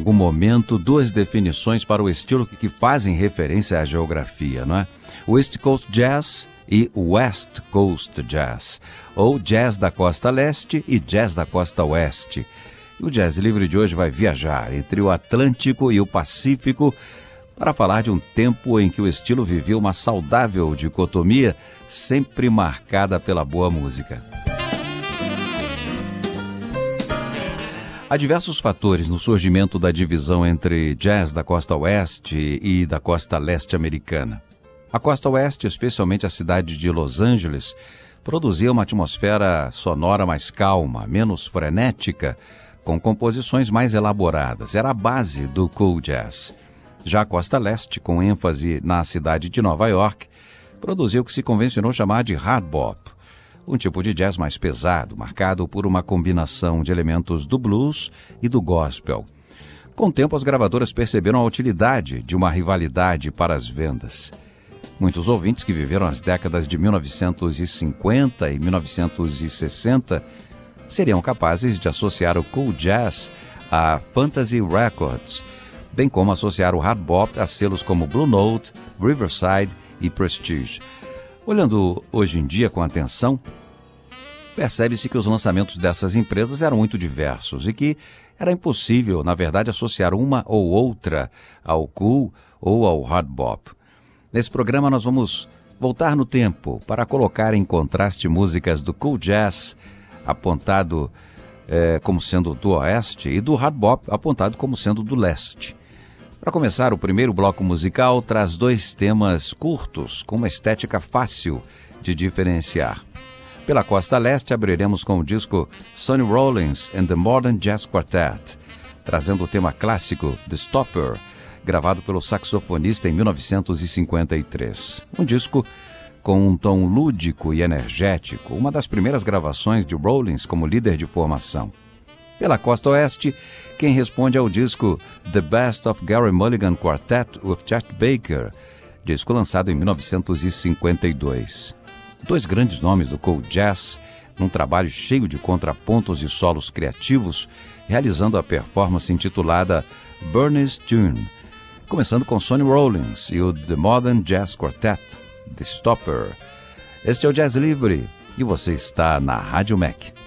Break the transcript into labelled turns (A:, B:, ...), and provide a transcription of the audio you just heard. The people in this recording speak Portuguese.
A: algum momento duas definições para o estilo que fazem referência à geografia, não é? West Coast Jazz e West Coast Jazz, ou jazz da costa leste e jazz da costa oeste. E o Jazz Livre de hoje vai viajar entre o Atlântico e o Pacífico para falar de um tempo em que o estilo viveu uma saudável dicotomia, sempre marcada pela boa música. Há diversos fatores no surgimento da divisão entre jazz da costa oeste e da costa leste americana. A costa oeste, especialmente a cidade de Los Angeles, produzia uma atmosfera sonora mais calma, menos frenética, com composições mais elaboradas. Era a base do cool jazz. Já a costa leste, com ênfase na cidade de Nova York, produziu o que se convencionou chamar de hard bop, um tipo de jazz mais pesado, marcado por uma combinação de elementos do blues e do gospel. Com o tempo, as gravadoras perceberam a utilidade de uma rivalidade para as vendas. Muitos ouvintes que viveram as décadas de 1950 e 1960 seriam capazes de associar o cool jazz a Fantasy Records, bem como associar o hard bop a selos como Blue Note, Riverside e Prestige. Olhando hoje em dia com atenção, percebe-se que os lançamentos dessas empresas eram muito diversos e que era impossível, na verdade, associar uma ou outra ao cool ou ao hard bop. Nesse programa nós vamos voltar no tempo para colocar em contraste músicas do cool jazz, apontado como sendo do oeste, e do hard bop, apontado como sendo do leste. Para começar, o primeiro bloco musical traz dois temas curtos, com uma estética fácil de diferenciar. Pela costa leste, abriremos com o disco Sonny Rollins and the Modern Jazz Quartet, trazendo o tema clássico The Stopper, gravado pelo saxofonista em 1953. Um disco com um tom lúdico e energético, uma das primeiras gravações de Rollins como líder de formação. Pela costa oeste, quem responde ao disco The Best of Gary Mulligan Quartet with Chet Baker, disco lançado em 1952. Dois grandes nomes do cool jazz, num trabalho cheio de contrapontos e solos criativos, realizando a performance intitulada Bernie's Tune, começando com Sonny Rollins e o The Modern Jazz Quartet, The Stopper. Este é o Jazz Livre e você está na Rádio MEC.